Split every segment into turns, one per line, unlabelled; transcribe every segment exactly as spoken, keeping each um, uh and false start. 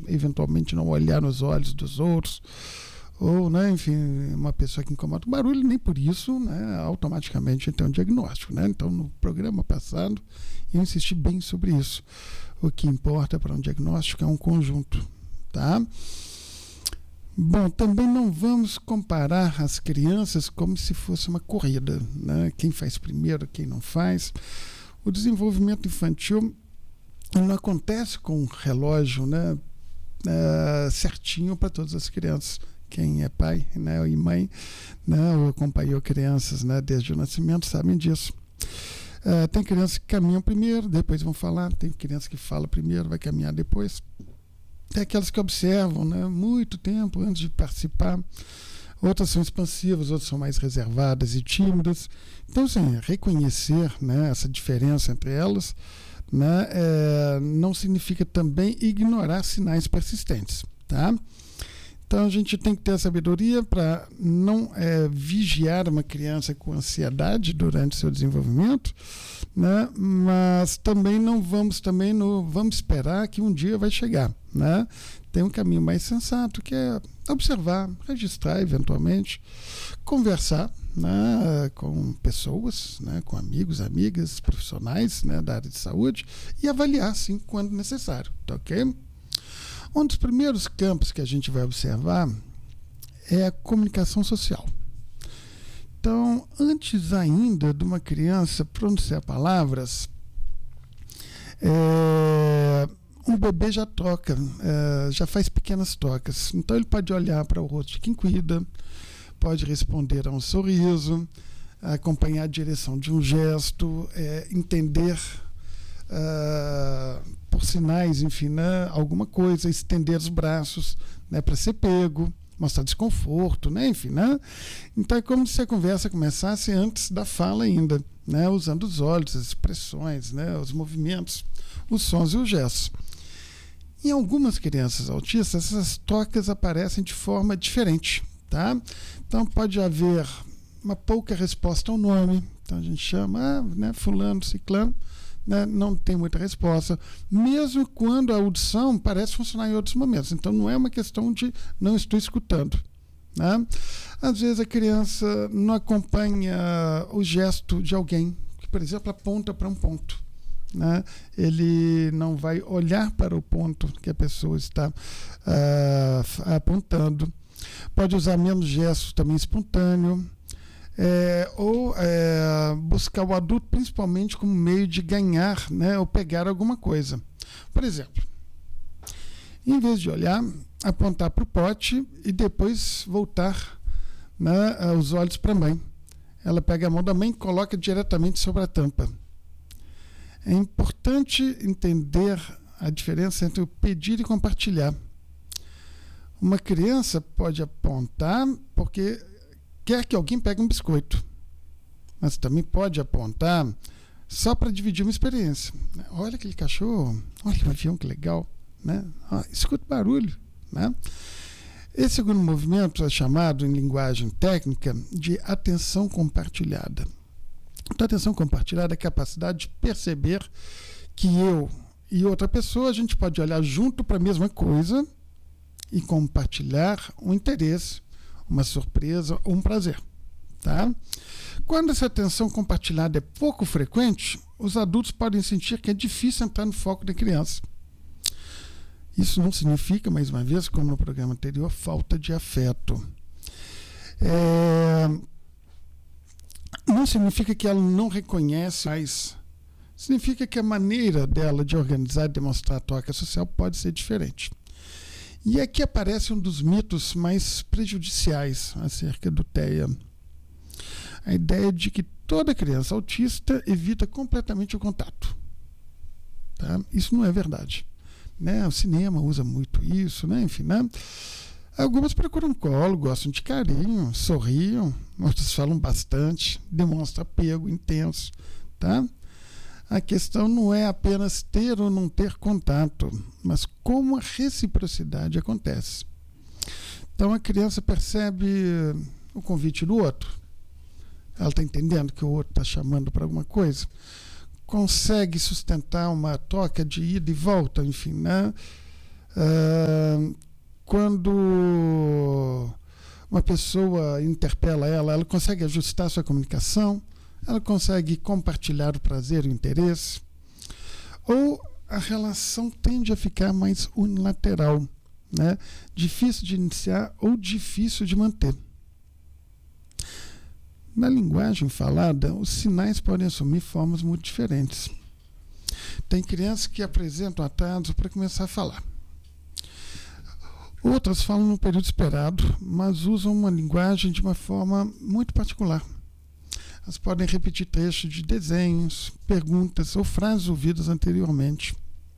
eventualmente não olhar nos olhos dos outros, ou, né, enfim, uma pessoa que incomoda o barulho, nem por isso, né, automaticamente tem um diagnóstico, né? Então, no programa passado, eu insisti bem sobre isso. O que importa para um diagnóstico é um conjunto, tá? Bom, também não vamos comparar as crianças como se fosse uma corrida, né? Quem faz primeiro, quem não faz. O desenvolvimento infantil não acontece com um relógio, né, uh, certinho para todas as crianças. Quem é pai, né, e mãe, né, ou acompanhou crianças, né, desde o nascimento, sabem disso. Uh, tem crianças que caminham primeiro, depois vão falar. Tem crianças que falam primeiro, vai caminhar depois. Tem aquelas que observam, né, muito tempo antes de participar. Outras são expansivas, outras são mais reservadas e tímidas. Então, assim, reconhecer, né, essa diferença entre elas, né, é, não significa também ignorar sinais persistentes, tá? Então, a gente tem que ter a sabedoria para não é, vigiar uma criança com ansiedade durante seu desenvolvimento, né? Mas também não vamos, também no, vamos esperar que um dia vai chegar, né? Tem um caminho mais sensato, que é observar, registrar eventualmente, conversar, né, com pessoas, né, com amigos, amigas, profissionais, né, da área de saúde, e avaliar, sim, quando necessário, tá ok? Um dos primeiros campos que a gente vai observar é a comunicação social. Então, antes ainda de uma criança pronunciar palavras, é, um bebê já troca, é, já faz pequenas trocas. Então, ele pode olhar para o rosto de quem cuida, pode responder a um sorriso, acompanhar a direção de um gesto, é, entender Uh, por sinais, enfim, né, alguma coisa, estender os braços, né, para ser pego, mostrar desconforto, né, enfim, né? Então é como se a conversa começasse antes da fala ainda, né, usando os olhos, as expressões, né, os movimentos, os sons e os gestos. Em algumas crianças autistas, essas trocas aparecem de forma diferente, tá? Então pode haver uma pouca resposta ao nome, então a gente chama, ah, né, fulano, ciclano, né, não tem muita resposta, mesmo quando a audição parece funcionar em outros momentos. Então, não é uma questão de não estou escutando, né? Às vezes, a criança não acompanha o gesto de alguém, que, por exemplo, aponta para um ponto, né? Ele não vai olhar para o ponto que a pessoa está uh, apontando. Pode usar menos gestos também espontâneo. É, ou é, buscar o adulto principalmente como meio de ganhar, né, ou pegar alguma coisa. Por exemplo, em vez de olhar, apontar para o pote e depois voltar, né, os olhos para a mãe. Ela pega a mão da mãe e coloca diretamente sobre a tampa. É importante entender a diferença entre o pedir e compartilhar. Uma criança pode apontar porque quer que alguém pegue um biscoito, mas também pode apontar só para dividir uma experiência. Olha aquele cachorro, olha o avião, que legal, né? Ah, escuta o barulho, né? Esse segundo movimento é chamado, em linguagem técnica, de atenção compartilhada. Então, atenção compartilhada é a capacidade de perceber que eu e outra pessoa, a gente pode olhar junto para a mesma coisa e compartilhar um interesse, uma surpresa ou um prazer, tá? Quando essa atenção compartilhada é pouco frequente, os adultos podem sentir que é difícil entrar no foco da criança. Isso não significa, mais uma vez, como no programa anterior, falta de afeto. É... Não significa que ela não reconhece, mas significa que a maneira dela de organizar e demonstrar a troca social pode ser diferente. E aqui aparece um dos mitos mais prejudiciais acerca do T E A. A ideia de que toda criança autista evita completamente o contato. Tá? Isso não é verdade, né? O cinema usa muito isso, né? Enfim, né? Algumas procuram colo, gostam de carinho, sorriam, outras falam bastante, demonstram apego intenso, tá? A questão não é apenas ter ou não ter contato, mas como a reciprocidade acontece. Então a criança percebe o convite do outro. Ela está entendendo que o outro está chamando para alguma coisa. Consegue sustentar uma troca de ida e volta, enfim, né? Uh, quando uma pessoa interpela ela, ela consegue ajustar a sua comunicação, ela consegue compartilhar o prazer e o interesse, ou a relação tende a ficar mais unilateral, né? Difícil de iniciar ou difícil de manter. Na linguagem falada, os sinais podem assumir formas muito diferentes. Tem crianças que apresentam atraso para começar a falar. Outras falam no período esperado, mas usam uma linguagem de uma forma muito particular. Elas podem repetir trechos de desenhos, perguntas ou frases ouvidas anteriormente.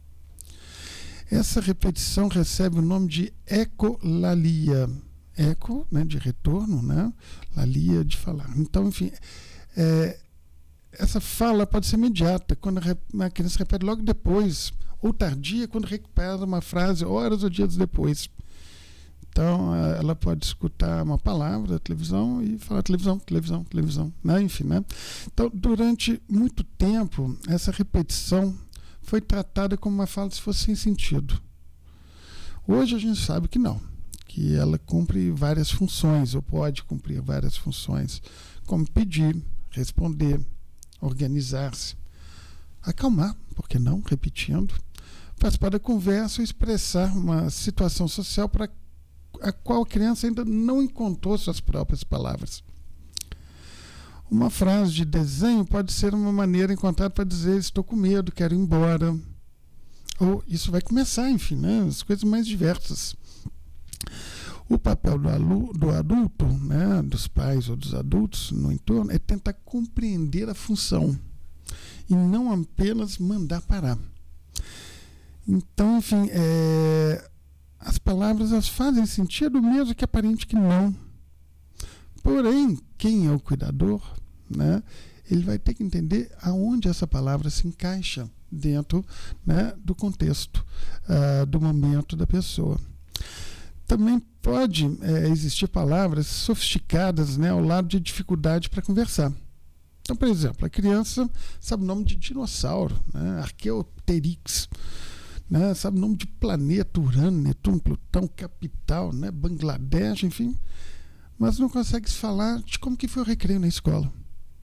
Essa repetição recebe o nome de ecolalia. Eco, né, de retorno, né? Lalia, de falar. Então, enfim, é, essa fala pode ser imediata, quando a criança repete logo depois, ou tardia, quando recupera uma frase horas ou dias depois. Então, ela pode escutar uma palavra da televisão e falar televisão, televisão, televisão, né? Enfim, né? Então, durante muito tempo, essa repetição foi tratada como uma fala se fosse sem sentido. Hoje a gente sabe que não, que ela cumpre várias funções, ou pode cumprir várias funções, como pedir, responder, organizar-se, acalmar, por que não, repetindo, participar da conversa ou expressar uma situação social para a qual a criança ainda não encontrou suas próprias palavras. Uma frase de desenho pode ser uma maneira encontrada para dizer estou com medo, quero ir embora, ou isso vai começar, enfim, né, as coisas mais diversas. O papel do, alu, do adulto, né, dos pais ou dos adultos no entorno, é tentar compreender a função e não apenas mandar parar. Então, enfim, é, as palavras elas fazem sentido mesmo que aparente que não. Porém, quem é o cuidador, né, ele vai ter que entender aonde essa palavra se encaixa dentro, né, do contexto, uh, do momento da pessoa. Também pode é, existir palavras sofisticadas, né, ao lado de dificuldade para conversar. Então, por exemplo, a criança sabe o nome de dinossauro, né, Archaeopteryx, né, sabe o nome de planeta, Urano, Netuno, Plutão, capital, né, Bangladesh, enfim, mas não consegue falar de como que foi o recreio na escola.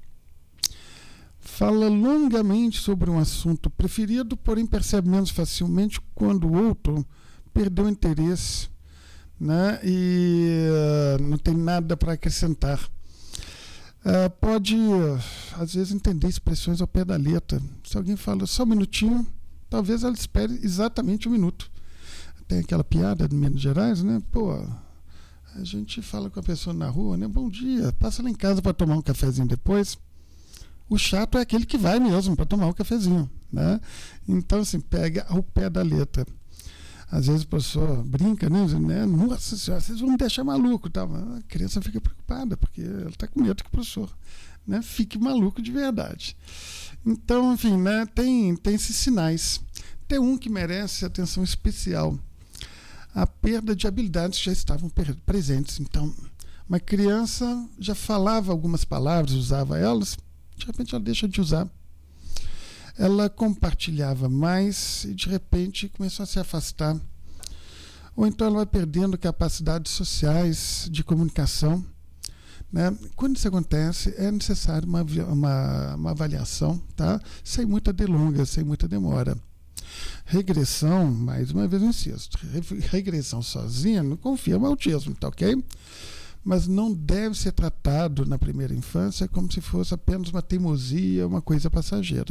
Fala longamente sobre um assunto preferido, porém percebe menos facilmente quando o outro perdeu o interesse, né, e uh, não tem nada para acrescentar. Uh, pode, uh, às vezes, entender expressões ao pé da letra. Se alguém fala só um minutinho, talvez ela espere exatamente um minuto. Tem aquela piada de Minas Gerais, né? Pô, a gente fala com a pessoa na rua, né? Bom dia, passa lá em casa para tomar um cafezinho depois. O chato é aquele que vai mesmo para tomar um cafezinho, né? Então, assim, pega ao pé da letra. Às vezes a pessoa brinca, né? Nossa senhora, vocês vão me deixar maluco. Tá? A criança fica preocupada, porque ela está com medo que o professor, né, fique maluco de verdade. Então, enfim, né, tem, tem esses sinais. Tem um que merece atenção especial. A perda de habilidades que já estavam presentes. Então, uma criança já falava algumas palavras, usava elas, de repente ela deixa de usar. Ela compartilhava mais e, de repente, começou a se afastar. Ou então ela vai perdendo capacidades sociais de comunicação, né? Quando isso acontece, é necessário uma, uma, uma avaliação, tá? Sem muita delonga, sem muita demora. Regressão, mais uma vez eu insisto, regressão sozinha não confirma autismo, tá ok? Mas não deve ser tratado na primeira infância como se fosse apenas uma teimosia, uma coisa passageira.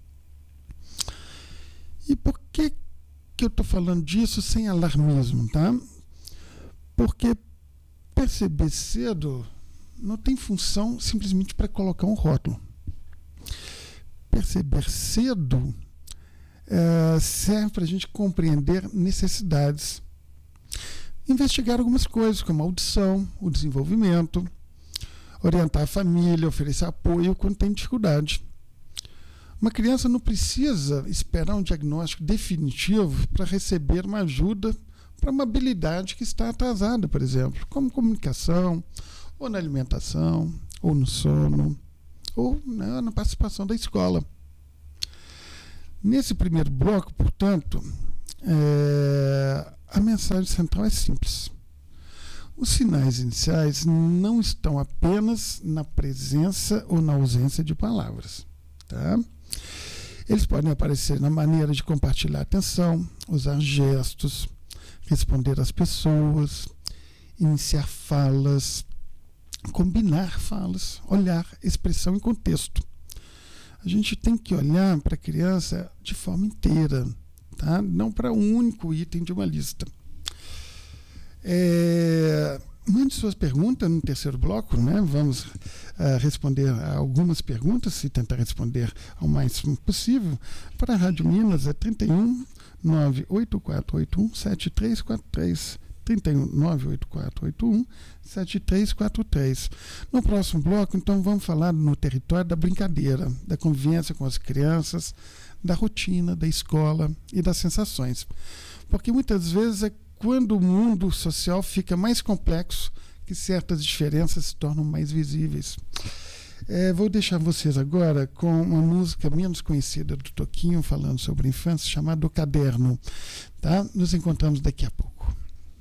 E por que, que eu estou falando disso sem alarmismo, tá? Porque perceber cedo não tem função simplesmente para colocar um rótulo. Perceber cedo é, serve para a gente compreender necessidades. Investigar algumas coisas, como a audição, o desenvolvimento, orientar a família, oferecer apoio quando tem dificuldade. Uma criança não precisa esperar um diagnóstico definitivo para receber uma ajuda para uma habilidade que está atrasada, por exemplo, como comunicação, ou na alimentação, ou no sono, ou, né, na participação da escola. Nesse primeiro bloco, portanto, É, a mensagem central é simples. Os sinais iniciais não estão apenas na presença ou na ausência de palavras. Tá? Eles podem aparecer na maneira de compartilhar atenção, usar gestos, responder às pessoas, iniciar falas, combinar falas, olhar, expressão e contexto. A gente tem que olhar para a criança de forma inteira, tá? Não para um único item de uma lista. É, mande suas perguntas no terceiro bloco, né? Vamos uh, responder a algumas perguntas e tentar responder ao mais possível. Para a Rádio Minas é trinta e um, nove oito quatro oito um, sete três quatro três. trinta e um, nove oito quatro oito um, sete três quatro três. No próximo bloco, então, vamos falar no território da brincadeira, da convivência com as crianças, da rotina, da escola e das sensações. Porque muitas vezes é quando o mundo social fica mais complexo que certas diferenças se tornam mais visíveis. É, vou deixar vocês agora com uma música menos conhecida do Toquinho, falando sobre a infância, chamada O Caderno. Tá? Nos encontramos daqui a pouco.